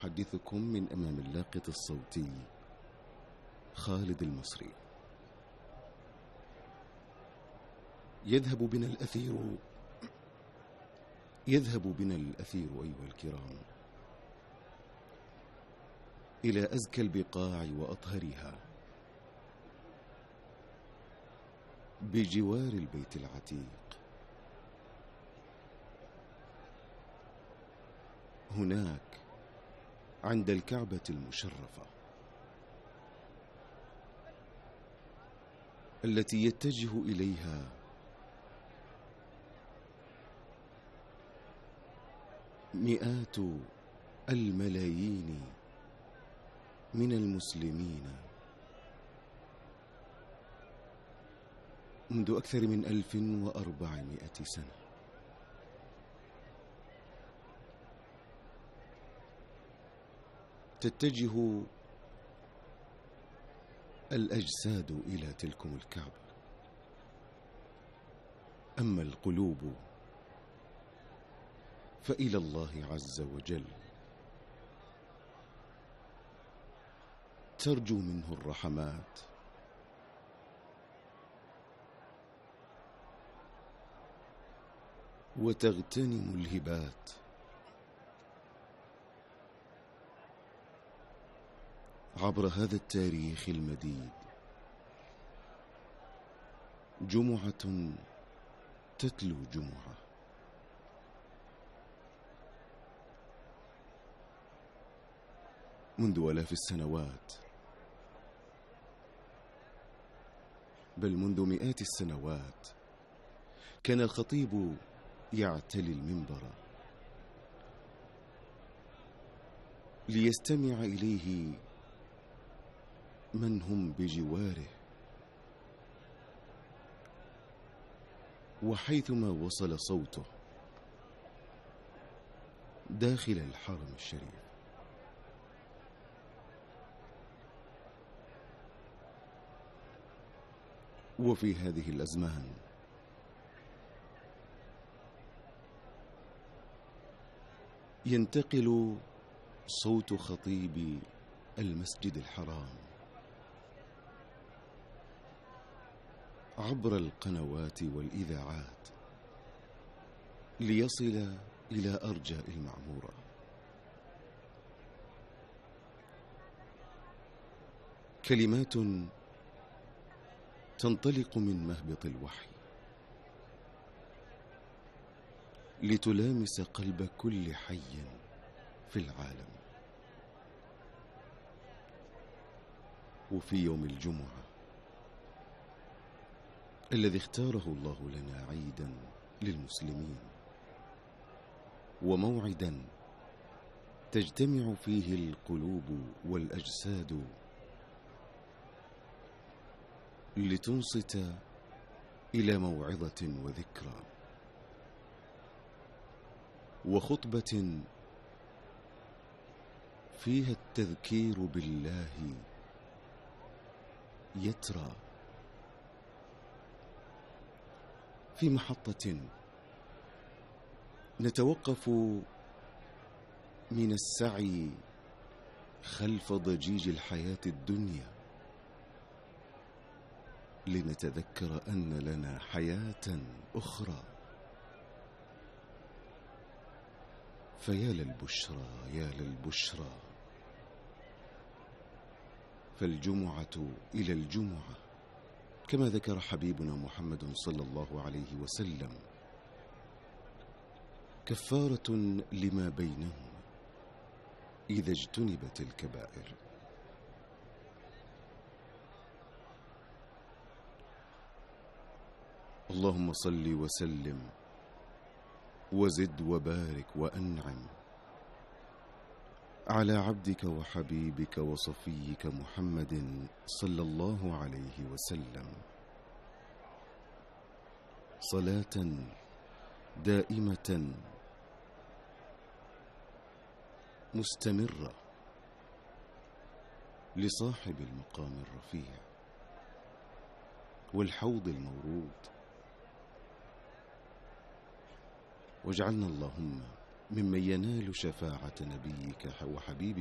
أحدثكم من أمام اللاقط الصوتي خالد المصري. يذهب بنا الأثير أيها الكرام إلى أزكى البقاع وأطهرها، بجوار البيت العتيق. هناك عند الكعبة المشرفة التي يتجه إليها مئات الملايين من المسلمين منذ أكثر من 1400 سنة. تتجه الأجساد إلى تلكم الكعبة، أما القلوب فإلى الله عز وجل، ترجو منه الرحمات وتغتنم الهبات. عبر هذا التاريخ المديد جمعة تتلو جمعة، منذ آلاف السنوات، بل منذ مئات السنوات، كان الخطيب يعتلي المنبر ليستمع إليه من هم بجواره، وحيثما وصل صوته داخل الحرم الشريف وفي هذه الأزمان ينتقل صوت خطيب المسجد الحرام عبر القنوات والإذاعات ليصل إلى أرجاء المعمورة. كلمات تنطلق من مهبط الوحي لتلامس قلب كل حي في العالم. وفي يوم الجمعة الذي اختاره الله لنا عيدا للمسلمين وموعدا تجتمع فيه القلوب والأجساد لتنصت إلى موعظة وذكرى وخطبة فيها التذكير بالله يترى، في محطة نتوقف من السعي خلف ضجيج الحياة الدنيا لنتذكر أن لنا حياة أخرى. فيا للبشرى يا للبشرى، فالجمعة إلى الجمعة، كما ذكر حبيبنا محمد صلى الله عليه وسلم، كفارة لما بينهما إذا اجتنبت الكبائر. اللهم صل وسلم وزد وبارك وأنعم على عبدك وحبيبك وصفيك محمد صلى الله عليه وسلم، صلاة دائمة مستمرة لصاحب المقام الرفيع والحوض المورود. واجعلنا اللهم ممن ينال شفاعة نبيك وحبيبك